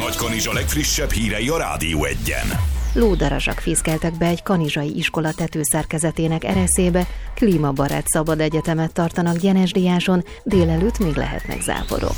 Nagykanizsa legfrissebb hírei a Rádió 1-en. Lódarazsak fészkeltek be egy kanizsai iskola tetőszerkezetének ereszébe, klímabarát szabad egyetemet tartanak Gyenesdiáson, délelőtt még lehetnek záporok.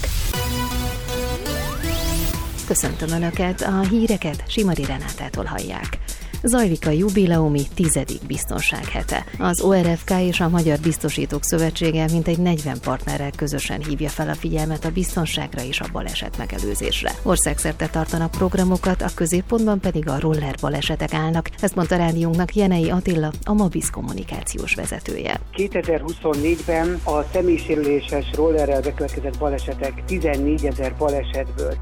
Köszöntöm Önöket, a híreket Simari Renátától hallják. Zajlik a jubileumi 10. biztonsághete. Az ORFK és a Magyar Biztosítók Szövetsége mintegy 40 partnerrel közösen hívja fel a figyelmet a biztonságra és a baleset megelőzésre. Országszerte tartanak programokat, a középpontban pedig a roller balesetek állnak. Ezt mondta rádiónknak Jenei Attila, a Mabiz kommunikációs vezetője. 2024-ben a személysérüléses rollerrel bekövetkezett balesetek 14 000 balesetből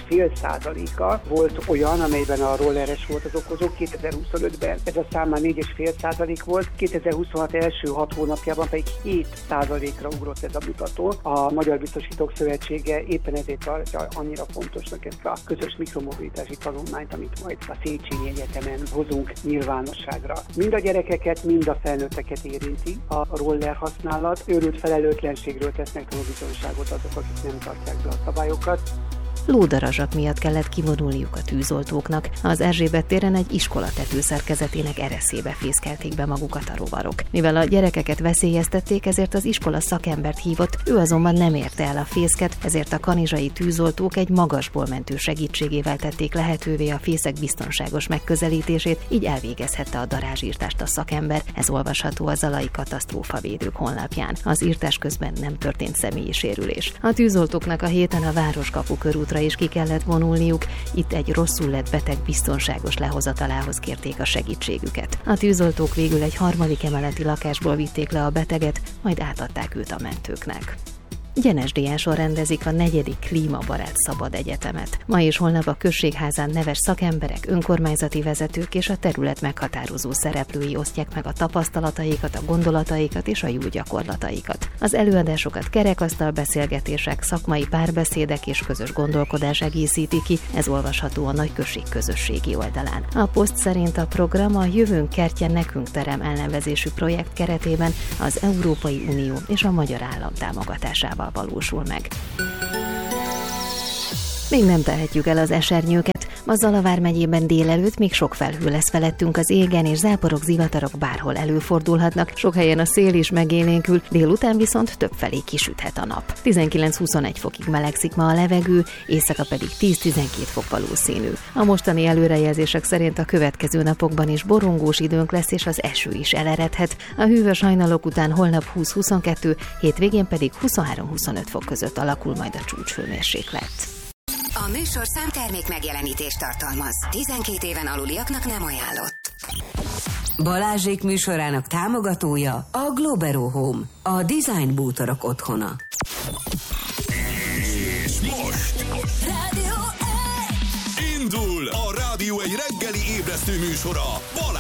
2,5%-a volt olyan, amelyben a rolleres volt az okozó. 2025-ben ez a szám már 4,5% volt, 2026 első 6 hónapjában pedig 7%-ra ugrott ez a mutató. A Magyar Biztosítók Szövetsége éppen ezért tartja annyira fontosnak ezt a közös mikromobilitási tanulmányt, amit majd a Széchenyi Egyetemen hozunk nyilvánosságra. Mind a gyerekeket, mind a felnőtteket érinti a roller használat. Őrült felelőtlenségről tesznek tanúbizonyságot azok, akik nem tartják be a szabályokat. Lódarazsak miatt kellett kivonulniuk a tűzoltóknak. Az Erzsébet téren egy iskola tetőszerkezetének ereszébe fészkelték be magukat a rovarok. Mivel a gyerekeket veszélyeztették, ezért az iskola szakembert hívott, ő azonban nem érte el a fészket, ezért a kanizsai tűzoltók egy magasból mentő segítségével tették lehetővé a fészek biztonságos megközelítését, így elvégezhette a darázsírtást a szakember. Ez olvasható a Zalai Katasztrófavédők honlapján. Az írtás közben nem történt személyi sérülés. A tűzoltóknak a héten a Városkapu körútra is ki kellett vonulniuk, itt egy rosszul lett beteg biztonságos lehozatalához kérték a segítségüket. A tűzoltók végül egy 3. emeleti lakásból vitték le a beteget, majd átadták őt a mentőknek. Gyenesdiáson rendezik a 4. klímabarát szabad egyetemet. Ma és holnap a községházán neves szakemberek, önkormányzati vezetők és a terület meghatározó szereplői osztják meg a tapasztalataikat, a gondolataikat és a jó gyakorlataikat. Az előadásokat kerekasztal beszélgetések, szakmai párbeszédek és közös gondolkodás egészíti ki, ez olvasható a Nagyközség közösségi oldalán. A poszt szerint a program a Jövőnk kertje nekünk terem elnevezésű projekt keretében az Európai Unió és a magyar állam támogatásával valósul meg. Még nem tehetjük el az esernyőket. Ma Zalavár megyében délelőtt még sok felhő lesz felettünk az égen, és záporok, zivatarok bárhol előfordulhatnak. Sok helyen a szél is megélénkül, délután viszont többfelé kisüthet a nap. 19-21 fokig melegszik ma a levegő, éjszaka pedig 10-12 fok valószínű. A mostani előrejelzések szerint a következő napokban is borongós időnk lesz, és az eső is eleredhet. A hűvös hajnalok után holnap 20-22, hétvégén pedig 23-25 fok között alakul majd a csúcshőmérséklet. A műsorszám termék megjelenítést tartalmaz. 12 éven aluliaknak nem ajánlott. Balázsék műsorának támogatója a Globero Home, a design bútorok otthona. És most Rádió 1! indul a Rádió 1 reggeli ébresztő műsora, Balázsék!